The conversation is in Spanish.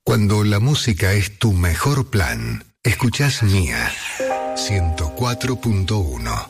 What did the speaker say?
Cuando la música es tu mejor plan, escuchás Mía 104.1.